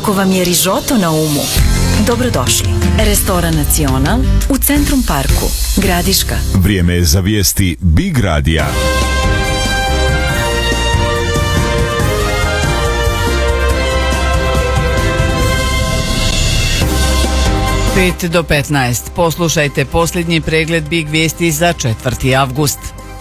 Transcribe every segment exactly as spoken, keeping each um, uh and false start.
Ako vam je rižoto na umu, dobrodošli. Restoran Nacional u Centrum Parku, Gradiška. Vrijeme je za vijesti Big Radija. pet do petnaest. Poslušajte posljednji pregled Big vijesti za četvrti avgust.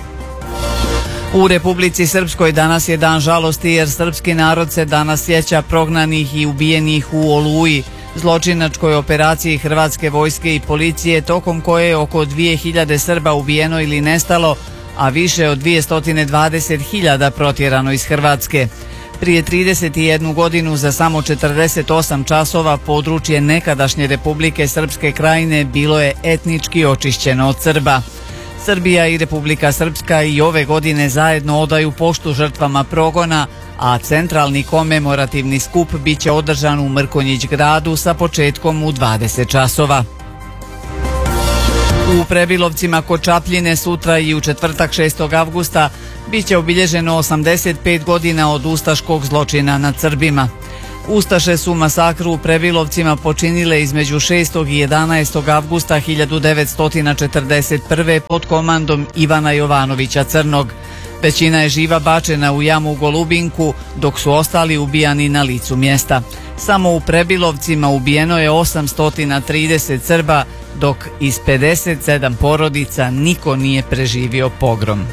U Republici Srpskoj danas je dan žalosti jer srpski narod se danas sjeća prognanih i ubijenih u Oluji, zločinačkoj operaciji Hrvatske vojske i policije tokom koje je oko dvije hiljade Srba ubijeno ili nestalo, a više od dvjesto dvadeset hiljada protjerano iz Hrvatske. Prije trideset jednu godinu za samo četrdeset osam časova područje nekadašnje Republike Srpske Krajine bilo je etnički očišćeno od Srba. Srbija i Republika Srpska i ove godine zajedno odaju poštu žrtvama progona, a centralni komemorativni skup biće održan u Mrkonjić gradu sa početkom u dvadeset časova. U Prebilovcima kod Čapljine sutra i u četvrtak šestog avgusta biće obilježeno osamdeset pet godina od ustaškog zločina nad Srbima. Ustaše su masakru u Prebilovcima počinile između šestog i jedanaestog avgusta hiljadu devetsto četrdeset prve pod komandom Ivana Jovanovića Crnog. Većina je živa bačena u jamu Golubinku, dok su ostali ubijani na licu mjesta. Samo u Prebilovcima ubijeno je osamsto trideset Srba, dok iz pedeset sedam porodica niko nije preživio pogrom.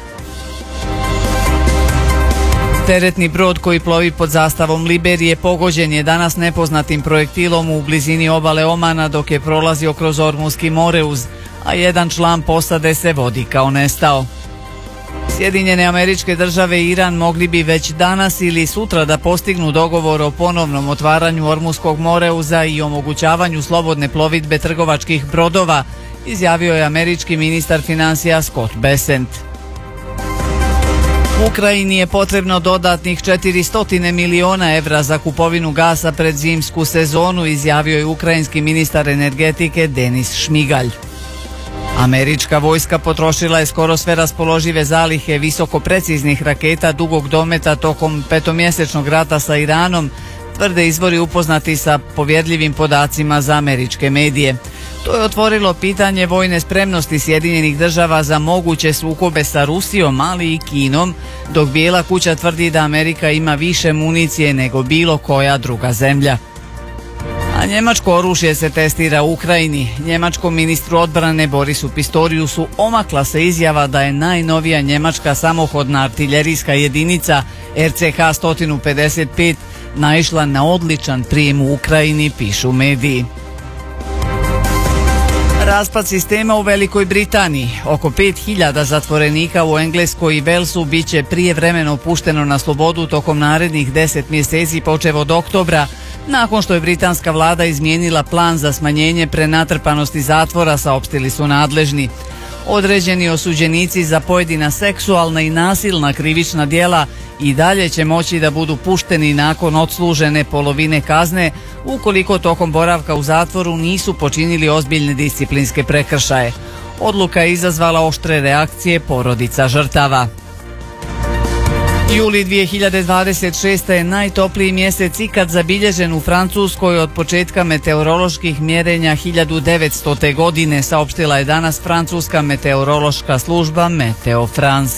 Teretni brod koji plovi pod zastavom Liberije pogođen je danas nepoznatim projektilom u blizini obale Omana dok je prolazio kroz Ormuski Moreuz, a jedan član posade se vodi kao nestao. Sjedinjene Američke Države i Iran mogli bi već danas ili sutra da postignu dogovor o ponovnom otvaranju Ormuskog Moreuza i omogućavanju slobodne plovidbe trgovačkih brodova, izjavio je američki ministar financija Scott Bessent. Ukrajini je potrebno dodatnih četiristo miliona evra za kupovinu gasa pred zimsku sezonu, izjavio je ukrajinski ministar energetike Denis Šmigalj. Američka vojska potrošila je skoro sve raspoložive zalihe visokopreciznih raketa dugog dometa tokom petomjesečnog rata sa Iranom, tvrde izvori upoznati sa povjerljivim podacima za američke medije. To je otvorilo pitanje vojne spremnosti Sjedinjenih Država za moguće sukobe sa Rusijom, ali i Kinom, dok Bijela kuća tvrdi da Amerika ima više municije nego bilo koja druga zemlja. A njemačko oružje se testira u Ukrajini. Njemačkom ministru odbrane Borisu Pistoriusu omakla se izjava da je najnovija njemačka samohodna artiljerijska jedinica R C H sto pedeset pet naišla na odličan prijem u Ukrajini, pišu mediji. Raspad sistema u Velikoj Britaniji. Oko pet hiljada zatvorenika u Engleskoj i Walesu bit će prijevremeno pušteno na slobodu tokom narednih deset mjeseci počev od oktobra, nakon što je britanska vlada izmijenila plan za smanjenje prenatrpanosti zatvora, saopštili su nadležni. Određeni osuđenici za pojedina seksualna i nasilna krivična djela i dalje će moći da budu pušteni nakon odslužene polovine kazne ukoliko tokom boravka u zatvoru nisu počinili ozbiljne disciplinske prekršaje. Odluka je izazvala oštre reakcije porodica žrtava. Juli dvije hiljade dvadeset šeste. je najtopliji mjesec ikad zabilježen u Francuskoj od početka meteoroloških mjerenja hiljadu devetstote. godine, saopštila je danas francuska meteorološka služba Meteo France.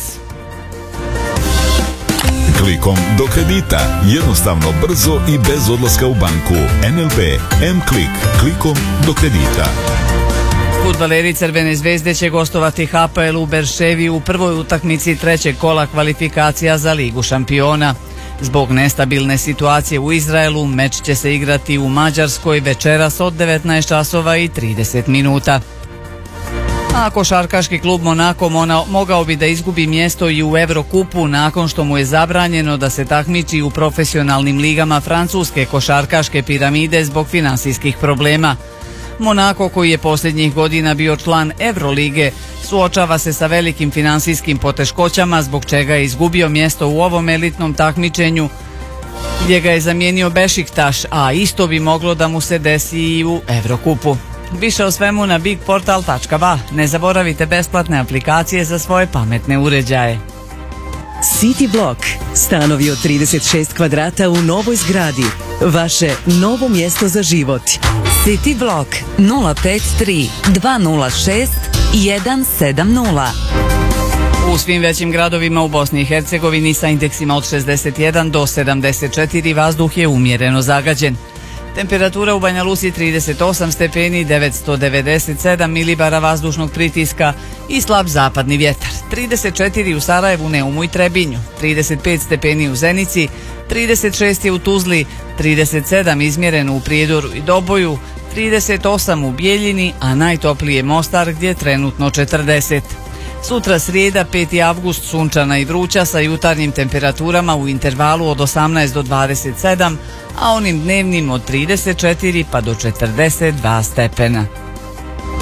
Klikom do kredita. Jednostavno, brzo i bez odlaska u banku. N L B M-Klik. Klikom do kredita. Fudbaleri Crvene zvezde će gostovati H P L u Berševi u prvoj utakmici trećeg kola kvalifikacija za Ligu šampiona. Zbog nestabilne situacije u Izraelu, meč će se igrati u Mađarskoj večeras od devetnaest časova i trideset minuta. A košarkaški klub Monako mogao bi da izgubi mjesto i u Evrokupu nakon što mu je zabranjeno da se takmiči u profesionalnim ligama francuske košarkaške piramide zbog finansijskih problema. Monako, koji je posljednjih godina bio član Evrolige, suočava se sa velikim finansijskim poteškoćama zbog čega je izgubio mjesto u ovom elitnom takmičenju gdje ga je zamijenio Bešiktaš, a isto bi moglo da mu se desi i u Evrokupu. Više o svemu na big portal tačka ba. Ne zaboravite besplatne aplikacije za svoje pametne uređaje. City Block. Stanovi od trideset šest kvadrata u novoj zgradi. Vaše novo mjesto za život. City Block nula pet tri dva nula šest jedan sedam nula. U svim većim gradovima u Bosni i Hercegovini sa indeksima od šezdeset jedan do sedamdeset četiri vazduh je umjereno zagađen. Temperatura u Banja Luci trideset osam stepeni, devetsto devedeset sedam milibara vazdušnog pritiska i slab zapadni vjetar. trideset četiri u Sarajevu, Neumu i Trebinju, trideset pet stepeni u Zenici, trideset šest je u Tuzli, trideset sedam izmjereno u Prijedoru i Doboju, trideset osam u Bijeljini, a najtoplije Mostar gdje je trenutno četrdeset. Sutra srijeda, peti avgust, sunčana i vruća sa jutarnjim temperaturama u intervalu od osamnaest do dvadeset sedam, a onim dnevnim od trideset četiri pa do četrdeset dva stepena.